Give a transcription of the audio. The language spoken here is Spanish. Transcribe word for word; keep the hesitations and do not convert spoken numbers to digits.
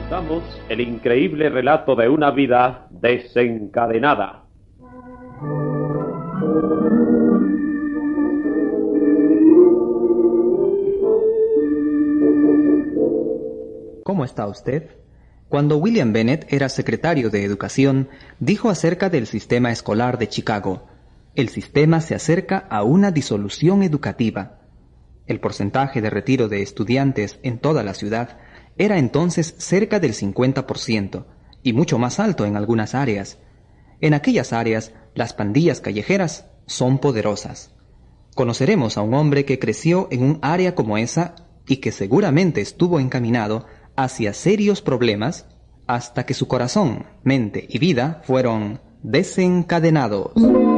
presentamos el increíble relato de una vida desencadenada. ¿Cómo está usted? Cuando William Bennett era secretario de Educación, dijo acerca del sistema escolar de Chicago: el sistema se acerca a una disolución educativa. El porcentaje de retiro de estudiantes en toda la ciudad era entonces cerca del cincuenta por ciento, y mucho más alto en algunas áreas. En aquellas áreas, las pandillas callejeras son poderosas. Conoceremos a un hombre que creció en un área como esa y que seguramente estuvo encaminado hacia serios problemas hasta que su corazón, mente y vida fueron desencadenados.